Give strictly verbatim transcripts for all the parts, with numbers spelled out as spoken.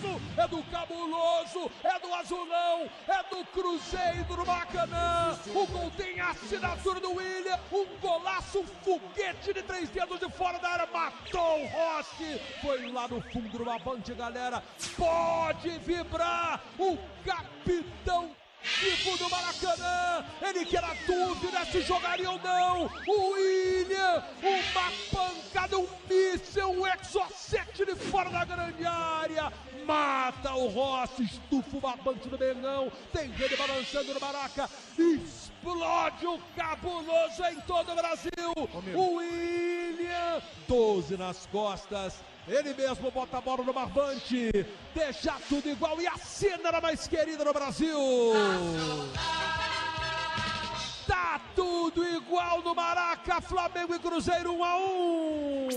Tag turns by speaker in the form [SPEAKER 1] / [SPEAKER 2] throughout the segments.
[SPEAKER 1] Cabuloso, é do Cabuloso, é do Azulão, é do Cruzeiro do Maracanã. O gol tem a assinatura do William, um golaço, um foguete de três dedos de fora da área, matou o Rossi. Foi lá no fundo do Mabante, galera. Pode vibrar o capitão vivo do Maracanã, ele que era dúvida se jogaria ou não. O William, uma pancada, um míssel, um exocete de fora da grande área, mata o Rossi, estufa o Mabante do Mengão, tem rede balançando no Maraca, explode o Cabuloso em todo o Brasil. O William, doze nas costas, ele mesmo bota a bola no barbante, deixa tudo igual e a cena era mais querida no Brasil. Tá tudo igual no Maraca, Flamengo e Cruzeiro um a um.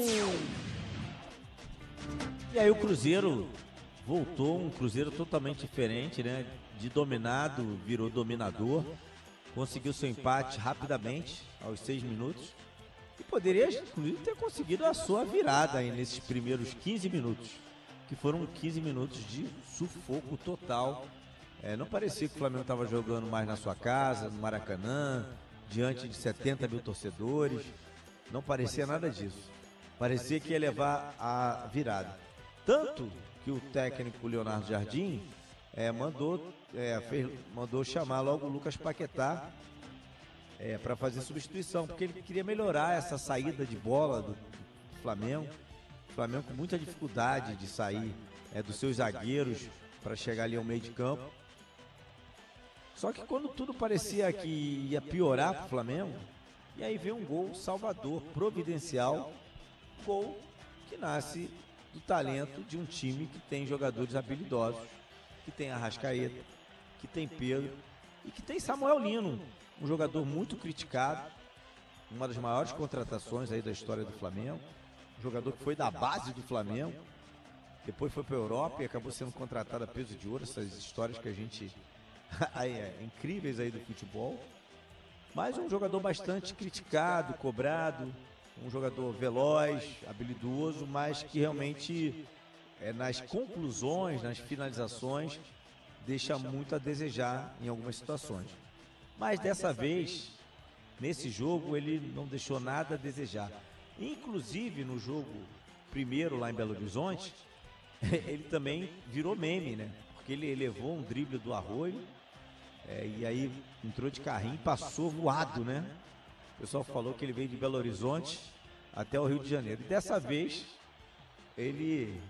[SPEAKER 2] E aí o Cruzeiro voltou, um Cruzeiro totalmente diferente, né? De dominado, virou dominador, conseguiu seu empate rapidamente, aos seis minutos. E poderia, inclusive, ter conseguido a sua virada aí nesses primeiros quinze minutos, que foram quinze minutos de sufoco total. É, não parecia que o Flamengo estava jogando mais na sua casa, no Maracanã, diante de setenta mil torcedores. Não parecia nada disso. Parecia que ia levar a virada. Tanto que o técnico Leonardo Jardim é, mandou, é, fez, mandou chamar logo o Lucas Paquetá É, para fazer substituição, porque ele queria melhorar essa saída de bola do, do Flamengo. O Flamengo com muita dificuldade de sair é, dos seus zagueiros para chegar ali ao meio de campo. Só que quando tudo parecia que ia piorar para o Flamengo, e aí vem um gol salvador, providencial, gol que nasce do talento de um time que tem jogadores habilidosos, que tem Arrascaeta, que tem Pedro e que tem Samuel Lino, um jogador muito criticado, uma das maiores contratações aí da história do Flamengo, um jogador que foi da base do Flamengo, depois foi para a Europa e acabou sendo contratado a peso de ouro, essas histórias que a gente aí, é, incríveis aí do futebol, mas um jogador bastante criticado, cobrado, um jogador veloz, habilidoso, mas que realmente é, nas conclusões, nas finalizações, deixa muito a desejar em algumas situações. Mas dessa vez, nesse jogo, ele não deixou nada a desejar. Inclusive, no jogo primeiro lá em Belo Horizonte, ele também virou meme, né? Porque ele levou um drible do Arroio, é, e aí entrou de carrinho e passou voado, né? O pessoal falou que ele veio de Belo Horizonte até o Rio de Janeiro. E dessa vez, ele